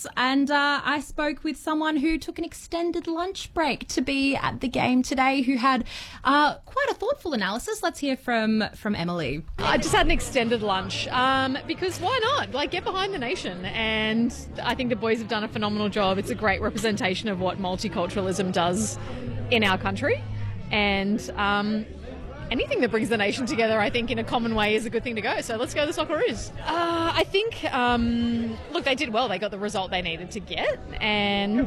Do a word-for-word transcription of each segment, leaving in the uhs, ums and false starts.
Socceroos, and uh, I spoke with someone who took an extended lunch break to be at the game today, who had uh, quite a thoughtful analysis. Let's hear from, from Emily. I just had an extended lunch um, because why not? Like, get behind the nation. And I think the boys have done a phenomenal job. It's a great representation of what multiculturalism does in our country. And um, anything that brings the nation together, I think, in a common way is a good thing to go. So let's go the Socceroos. Uh, I think, um, look, they did well. They got the result they needed to get. And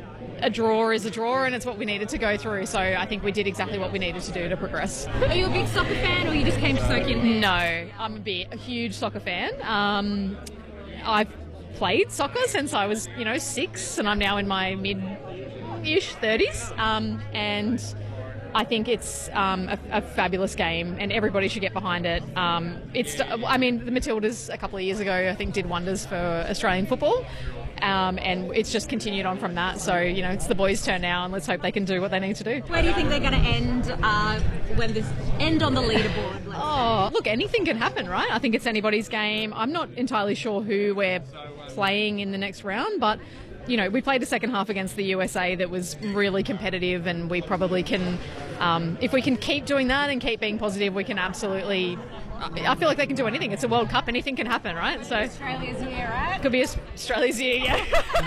a draw is a draw, and it's what we needed to go through. So I think we did exactly what we needed to do to progress. Are you a big soccer fan, or you just came to soak in? No, I'm a, bit, a huge soccer fan. Um, I've played soccer since I was, you know, six, and I'm now in my mid-ish thirties. Um, and I think it's um, a, a fabulous game, and everybody should get behind it. Um, it's, I mean, the Matildas a couple of years ago, I think, did wonders for Australian football. Um, and it's just continued on from that. So, you know, it's the boys' turn now, and let's hope they can do what they need to do. Where do you think they're going to end uh, when this end on the leaderboard? Oh, look, anything can happen, right? I think it's anybody's game. I'm not entirely sure who we're playing in the next round, but, you know, we played the second half against the U S A that was really competitive, and we probably can, um, if we can keep doing that and keep being positive, we can absolutely... I feel like they can do anything. It's a World Cup. Anything can happen, right? So Australia's year, right? Could be Australia's year, yeah.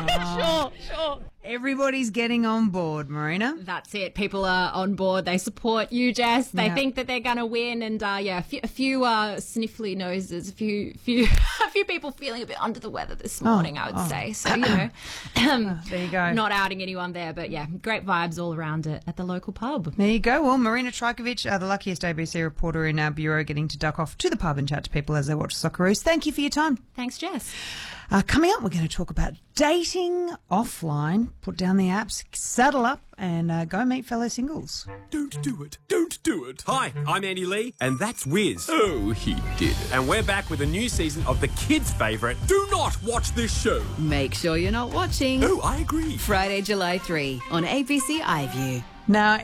Oh. sure, sure. Everybody's getting on board, Marina. That's it. People are on board. They support you, Jess. They Yeah. think that they're going to win, and uh, yeah, a few, a few uh, sniffly noses, a few, few, a few people feeling a bit under the weather this morning. I would oh. say. So you know, There you go. Not outing anyone there, but yeah, great vibes all around it at the local pub. There you go. Well, Marina Trajkovic, uh, the luckiest A B C reporter in our bureau, getting to duck off to the pub and chat to people as they watch Socceroos. Thank you for your time. Thanks, Jess. Uh, coming up, we're going to talk about dating offline. Put down the apps, saddle up, and uh, go meet fellow singles. Don't do it. Don't do it. Hi, I'm Andy Lee, and that's Wiz. Oh, he did it. And we're back with a new season of the kids' favourite, Do Not Watch This Show. Make sure you're not watching. Oh, I agree. Friday, July third on A B C iView. Now,